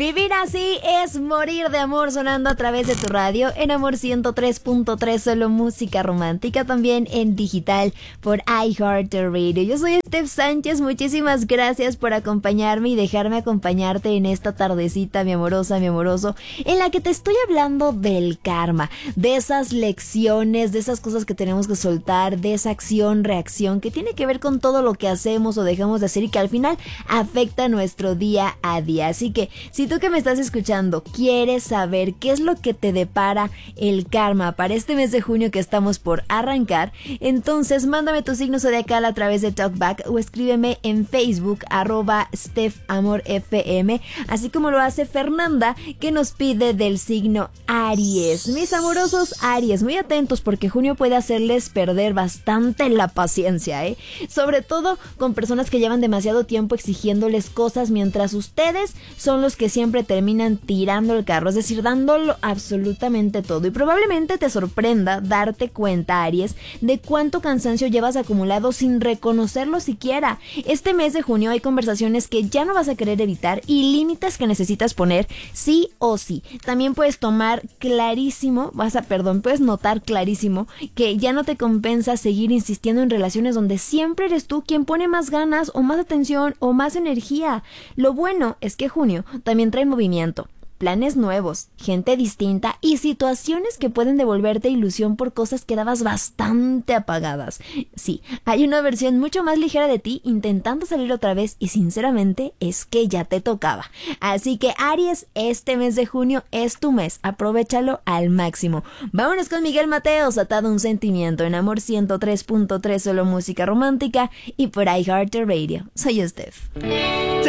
Vivir así es morir de amor, sonando a través de tu radio en Amor 103.3, solo música romántica, también en digital por iHeartRadio. Yo soy Steph Sánchez, muchísimas gracias por acompañarme y dejarme acompañarte en esta tardecita, mi amorosa, mi amoroso, en la que te estoy hablando del karma, de esas lecciones, de esas cosas que tenemos que soltar, de esa acción-reacción que tiene que ver con todo lo que hacemos o dejamos de hacer y que al final afecta nuestro día a día. Así que si tú que me estás escuchando quieres saber qué es lo que te depara el karma para este mes de junio que estamos por arrancar, entonces mándame tu signo zodiacal a través de Talkback o escríbeme en Facebook @StephAmorFM, así como lo hace Fernanda, que nos pide del signo Aries. Mis amorosos Aries, muy atentos porque junio puede hacerles perder bastante la paciencia, sobre todo con personas que llevan demasiado tiempo exigiéndoles cosas mientras ustedes son los que siempre terminan tirando el carro, es decir, dándolo absolutamente todo. Y probablemente te sorprenda darte cuenta, Aries, de cuánto cansancio llevas acumulado sin reconocerlo siquiera. Este mes de junio hay conversaciones que ya no vas a querer evitar y límites que necesitas poner sí o sí. También puedes puedes notar clarísimo que ya no te compensa seguir insistiendo en relaciones donde siempre eres tú quien pone más ganas o más atención o más energía. Lo bueno es que junio también trae movimiento, planes nuevos, gente distinta y situaciones que pueden devolverte ilusión por cosas que dabas bastante apagadas. Sí, hay una versión mucho más ligera de ti intentando salir otra vez y sinceramente es que ya te tocaba. Así que Aries, este mes de junio es tu mes, aprovéchalo al máximo. Vámonos con Miguel Mateos, Atado a un sentimiento, en Amor 103.3, solo música romántica y por iHeartRadio. Soy Steph.